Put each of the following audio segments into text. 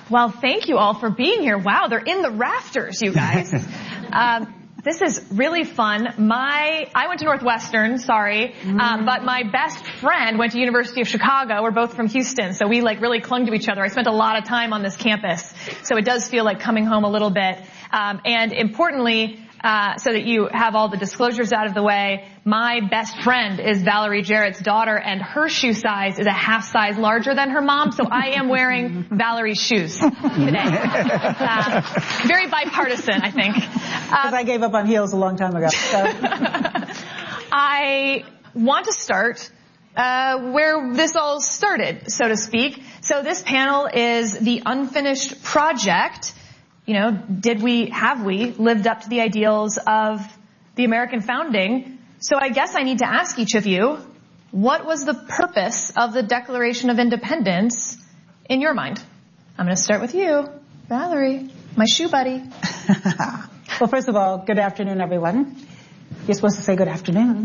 Well, thank you all for being here. Wow, they're in the rafters, you guys. This is really fun. I went to Northwestern, but my best friend went to University of Chicago. We're both from Houston, so we really clung to each other. I spent a lot of time on this campus, so it does feel like coming home a little bit. And importantly, so that you have all the disclosures out of the way, my best friend is Valerie Jarrett's daughter, and her shoe size is a half size larger than her mom, so I am wearing Valerie's shoes today. Very bipartisan, I think. Because I gave up on heels a long time ago. So. I want to start where this all started, so to speak. So this panel is the unfinished project. Have we lived up to the ideals of the American founding? So I guess I need to ask each of you, what was the purpose of the Declaration of Independence in your mind? I'm going to start with you, Valerie, my shoe buddy. Well, first of all, good afternoon, everyone. You're supposed to say good afternoon.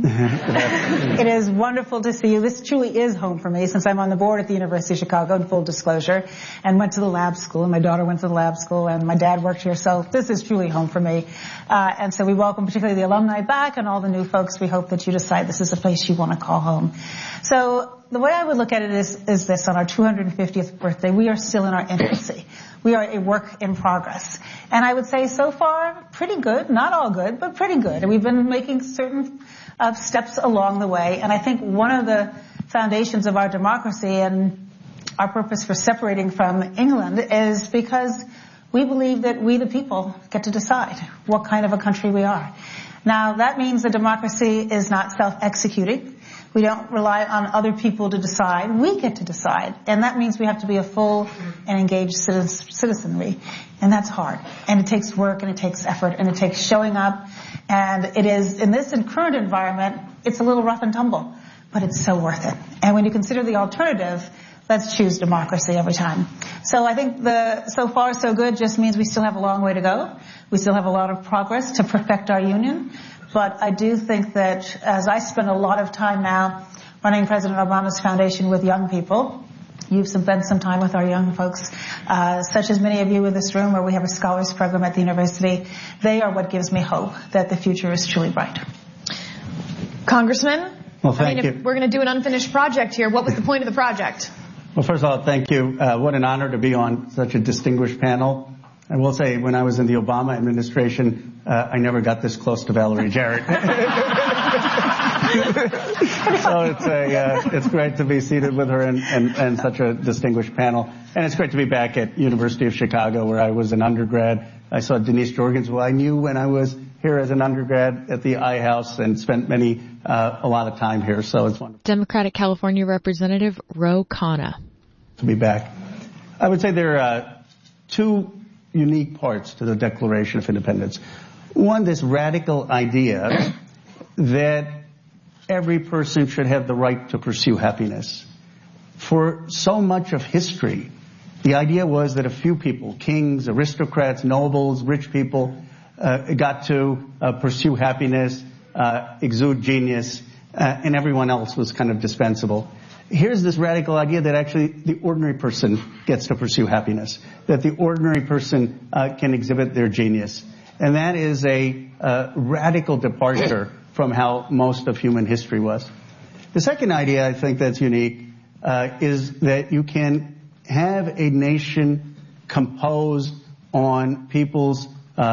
It is wonderful to see you. This truly is home for me since I'm on the board at the University of Chicago, in full disclosure, and went to the lab school, and my daughter went to the lab school, and my dad worked here, so this is truly home for me. And so we welcome particularly the alumni back and all the new folks. We hope that you decide this is a place you want to call home. So the way I would look at it is this: on our 250th birthday, we are still in our infancy. We are a work in progress. And I would say so far, pretty good. Not all good, but pretty good. And we've been making certain steps along the way. And I think one of the foundations of our democracy and our purpose for separating from England is because we believe that we, the people, get to decide what kind of a country we are. Now, that means that democracy is not self-executing. We don't rely on other people to decide. We get to decide. And that means we have to be a full and engaged citizenry. And that's hard. And it takes work, and it takes effort, and it takes showing up. And it is, in this current environment, it's a little rough and tumble. But it's so worth it. And when you consider the alternative, let's choose democracy every time. So I think the so far so good just means we still have a long way to go. We still have a lot of progress to perfect our union. But I do think that as I spend a lot of time now running President Obama's foundation with young people, you've spent some time with our young folks, such as many of you in this room, where we have a scholars program at the university. They are what gives me hope that the future is truly bright. Congressman? Well, thank you. If we're going to do an unfinished project here, what was the point of the project? Well, first of all, thank you. What an honor to be on such a distinguished panel. I will say, when I was in the Obama administration, I never got this close to Valerie Jarrett. So it's great to be seated with her and such a distinguished panel. And it's great to be back at University of Chicago, where I was an undergrad. I saw Denise Jorgens, who I knew when I was here as an undergrad at the I House, and spent a lot of time here. So it's wonderful. Democratic California Representative Ro Khanna. To be back. I would say there are two unique parts to the Declaration of Independence. One, this radical idea that every person should have the right to pursue happiness. For so much of history, the idea was that a few people, kings, aristocrats, nobles, rich people, got to pursue happiness, exude genius, and everyone else was kind of dispensable. Here's this radical idea that actually the ordinary person gets to pursue happiness, that the ordinary person can exhibit their genius. And that is a radical departure from how most of human history was. The second idea I think that's unique is that you can have a nation composed on people's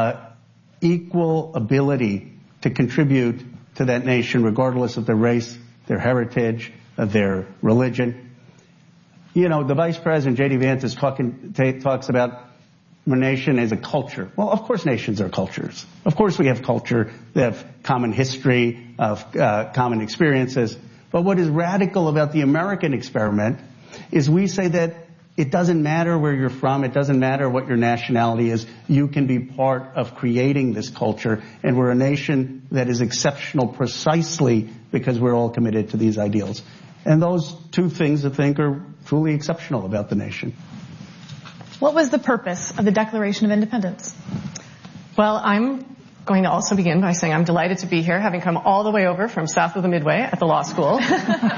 equal ability to contribute to that nation, regardless of their race, their heritage, their religion. The Vice President, J.D. Vance, talks about a nation as a culture. Well, of course nations are cultures. Of course we have culture. They have common history, of common experiences. But what is radical about the American experiment is we say that it doesn't matter where you're from. It doesn't matter what your nationality is. You can be part of creating this culture. And we're a nation that is exceptional precisely because we're all committed to these ideals. And those two things, I think, are truly exceptional about the nation. What was the purpose of the Declaration of Independence? Well, I'm going to also begin by saying I'm delighted to be here, having come all the way over from south of the Midway at the law school.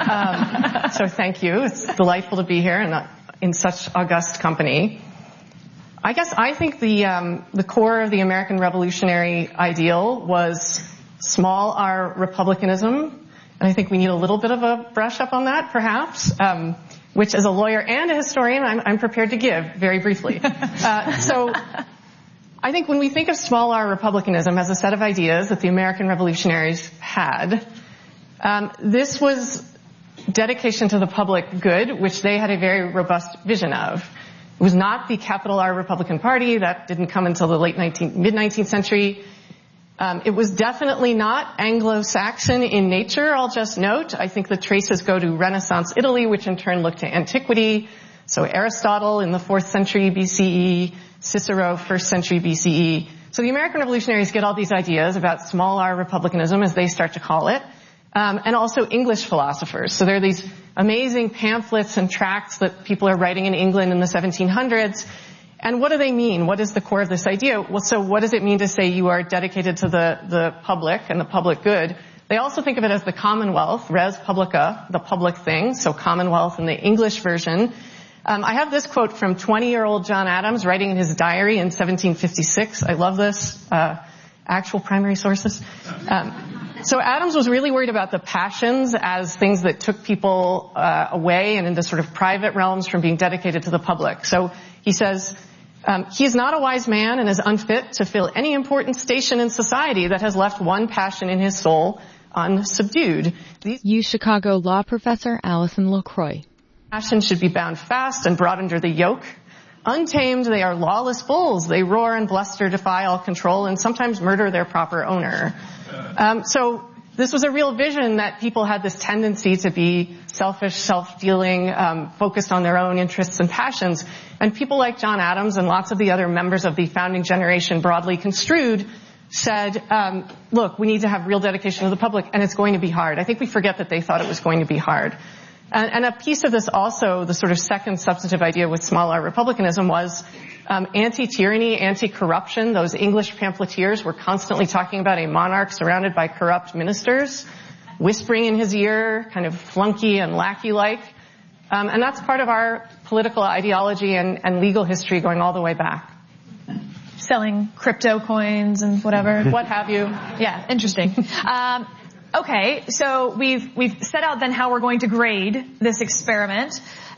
So thank you. It's delightful to be here and in such august company. guess I think the core of the American revolutionary ideal was small r republicanism. And I think we need a little bit of a brush up on that, perhaps, which as a lawyer and a historian, I'm prepared to give very briefly. So I think when we think of small r republicanism as a set of ideas that the American revolutionaries had, this was dedication to the public good, which they had a very robust vision of. It was not the capital R Republican Party. That didn't come until the mid-19th century. It was definitely not Anglo-Saxon in nature, I'll just note. I think the traces go to Renaissance Italy, which in turn looked to antiquity. So Aristotle in the 4th century BCE, Cicero 1st century BCE. So the American revolutionaries get all these ideas about small r republicanism, as they start to call it, and also English philosophers. So there are these amazing pamphlets and tracts that people are writing in England in the 1700s. And what do they mean? What is the core of this idea? Well, so what does it mean to say you are dedicated to the public and the public good? They also think of it as the Commonwealth, res publica, the public thing, so Commonwealth in the English version. I have this quote from 20-year-old John Adams writing in his diary in 1756. I love this, actual primary sources. So Adams was really worried about the passions as things that took people away and into sort of private realms from being dedicated to the public. So he says, he is not a wise man and is unfit to fill any important station in society that has left one passion in his soul unsubdued. UChicago law professor Allison LaCroix. Passions should be bound fast and brought under the yoke. Untamed, they are lawless bulls. They roar and bluster, defy all control, and sometimes murder their proper owner. So this was a real vision that people had this tendency to be selfish, self-dealing, focused on their own interests and passions. And people like John Adams and lots of the other members of the founding generation, broadly construed, said, look, we need to have real dedication to the public, and it's going to be hard. I think we forget that they thought it was going to be hard. And a piece of this also, the sort of second substantive idea with small r republicanism was anti-tyranny, anti-corruption. Those English pamphleteers were constantly talking about a monarch surrounded by corrupt ministers, whispering in his ear, kind of flunky and lackey-like. And that's part of our political ideology and legal history going all the way back. Selling crypto coins and whatever. What have you. Yeah, interesting. Okay, so we've set out then how we're going to grade this experiment.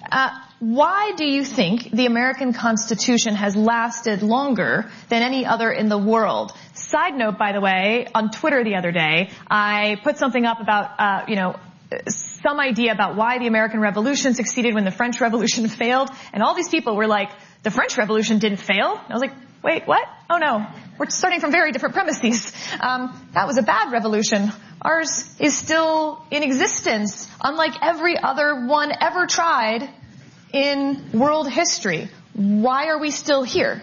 Why do you think the American Constitution has lasted longer than any other in the world? Side note, by the way, on Twitter the other day, I put something up about, some idea about why the American Revolution succeeded when the French Revolution failed, and all these people were like, the French Revolution didn't fail? And I was like, wait, what? Oh no, we're starting from very different premises. That was a bad revolution. Ours is still in existence, unlike every other one ever tried in world history. Why are we still here?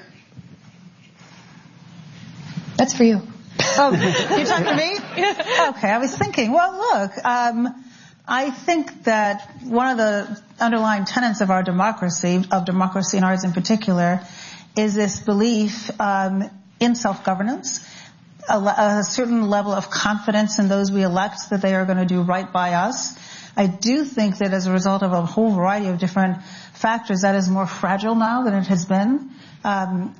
That's for you. Oh, you're talking to me? Okay, I was thinking, well, look, I think that one of the underlying tenets of our democracy and ours in particular, is this belief in self-governance, a certain level of confidence in those we elect that they are going to do right by us. I do think that as a result of a whole variety of different factors, that is more fragile now than it has been.